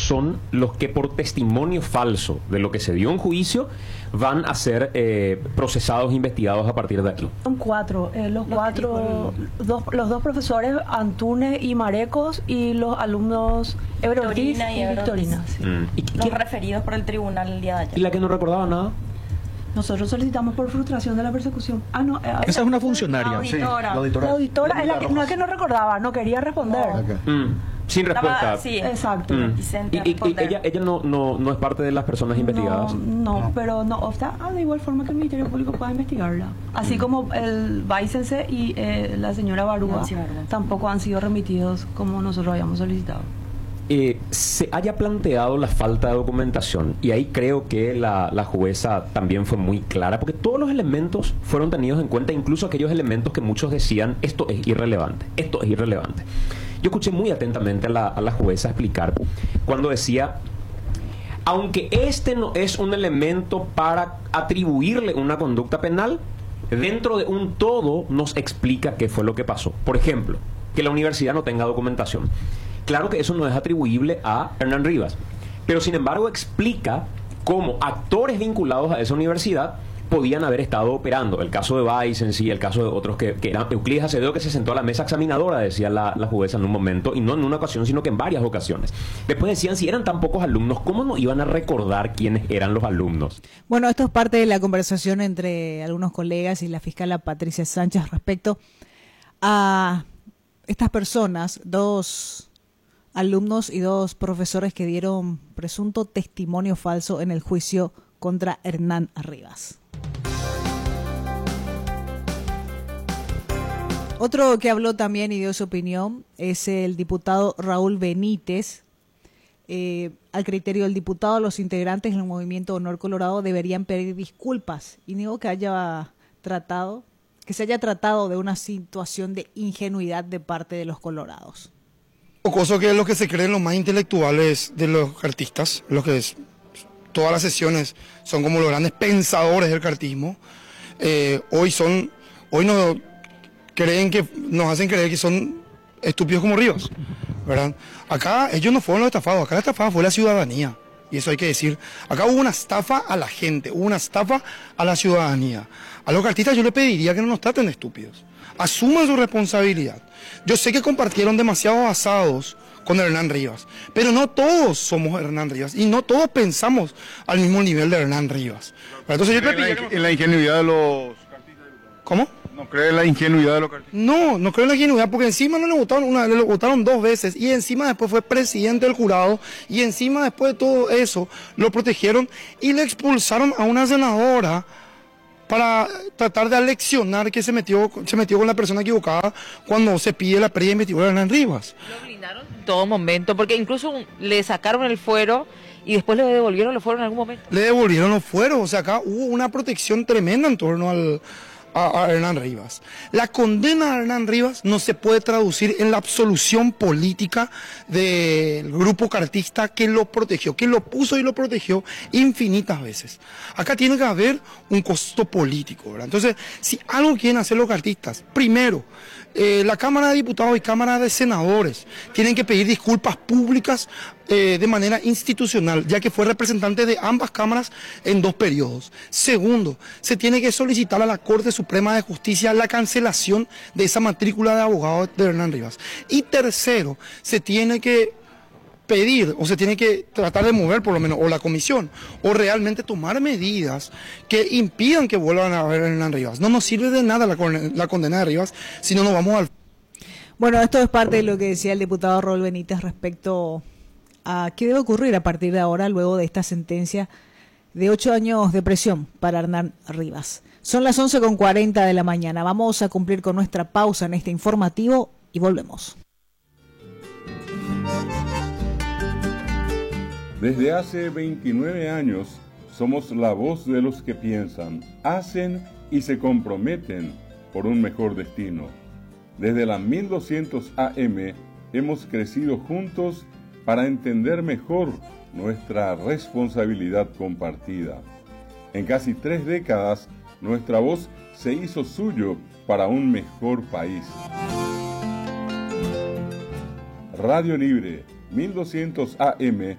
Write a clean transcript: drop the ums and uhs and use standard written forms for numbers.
son los que por testimonio falso de lo que se dio en juicio van a ser procesados, investigados a partir de aquí. Son cuatro, los dos profesores, Antúnez y Marecos, y los alumnos Ebro Ortiz y Victorina. Sí. Los referidos por el tribunal el día de ayer. ¿Y la que no recordaba nada? Nosotros solicitamos por frustración de la persecución. Esa es una funcionaria. La auditora. Sí, La auditora es la que no, es que no recordaba, no quería responder. Sin respuesta. Sí, exacto. Y ella no es parte de las personas investigadas. No, pero no obsta, de igual forma que el Ministerio Público pueda investigarla. Así como el Baicense y la señora Barúa tampoco han sido remitidos como nosotros habíamos solicitado. Se haya planteado la falta de documentación, y ahí creo que la jueza también fue muy clara, porque todos los elementos fueron tenidos en cuenta, incluso aquellos elementos que muchos decían, esto es irrelevante, esto es irrelevante. Yo escuché muy atentamente a la jueza explicar cuando decía, aunque este no es un elemento para atribuirle una conducta penal, dentro de un todo nos explica qué fue lo que pasó. Por ejemplo, que la universidad no tenga documentación. Claro que eso no es atribuible a Hernán Rivas, pero sin embargo explica cómo actores vinculados a esa universidad podían haber estado operando. El caso de Weiss en sí, el caso de otros que eran Euclides Acevedo, que se sentó a la mesa examinadora, decía la jueza en un momento, y no en una ocasión, sino que en varias ocasiones. Después decían, si eran tan pocos alumnos, ¿cómo no iban a recordar quiénes eran los alumnos? Bueno, esto es parte de la conversación entre algunos colegas y la fiscala Patricia Sánchez respecto a estas personas, 2 alumnos y 2 profesores que dieron presunto testimonio falso en el juicio contra Hernán Rivas. Otro que habló también y dio su opinión es el diputado Raúl Benítez. Al criterio del diputado, los integrantes del Movimiento Honor Colorado deberían pedir disculpas y negó que se haya tratado de una situación de ingenuidad de parte de los colorados. Cosa que es lo que se creen los más intelectuales de los cartistas, los que todas las sesiones son como los grandes pensadores del cartismo. Hoy no creen que nos hacen creer que son estúpidos como Rivas, ¿verdad? Acá ellos no fueron los estafados, acá la estafada fue la ciudadanía, y eso hay que decir. Acá hubo una estafa a la gente, hubo una estafa a la ciudadanía. A los cartistas yo les pediría que no nos traten de estúpidos, asuman su responsabilidad. Yo sé que compartieron demasiados asados con Hernán Rivas, pero no todos somos Hernán Rivas y no todos pensamos al mismo nivel de Hernán Rivas. Entonces yo te pediría en la ingenuidad de los cartistas. ¿Cómo? ¿No cree en la ingenuidad de los cartistas? No creo en la ingenuidad, porque encima no le votaron una vez, le votaron 2 veces, y encima después fue presidente del jurado, y encima después de todo eso lo protegieron y le expulsaron a una senadora para tratar de aleccionar que se metió con la persona equivocada cuando se pide la previa investidura de Hernán Rivas. Lo blindaron en todo momento, porque incluso le sacaron el fuero y después le devolvieron el fuero en algún momento. Le devolvieron los fueros, o sea, acá hubo una protección tremenda en torno a Hernán Rivas. La condena a Hernán Rivas no se puede traducir en la absolución política del grupo cartista que lo protegió, que lo puso y lo protegió infinitas veces. Acá tiene que haber un costo político, ¿verdad? Entonces, si algo quieren hacer los cartistas, primero, la Cámara de Diputados y Cámara de Senadores tienen que pedir disculpas públicas de manera institucional, ya que fue representante de ambas cámaras en 2 periodos. Segundo, se tiene que solicitar a la Corte Suprema de Justicia la cancelación de esa matrícula de abogado de Hernán Rivas. Y tercero, se tiene que pedir, o se tiene que tratar de mover por lo menos, o la comisión, o realmente tomar medidas que impidan que vuelvan a ver a Hernán Rivas. No nos sirve de nada la condena de Rivas si no nos vamos al... Bueno, esto es parte de lo que decía el diputado Raúl Benítez respecto a qué debe ocurrir a partir de ahora, luego de esta sentencia de 8 años de prisión para Hernán Rivas. Son las 11:40 de la mañana. Vamos a cumplir con nuestra pausa en este informativo y volvemos. Desde hace 29 años somos la voz de los que piensan, hacen y se comprometen por un mejor destino. Desde la 1200 AM hemos crecido juntos para entender mejor nuestra responsabilidad compartida. En casi 3 décadas, nuestra voz se hizo suyo para un mejor país. Radio Libre 1200 AM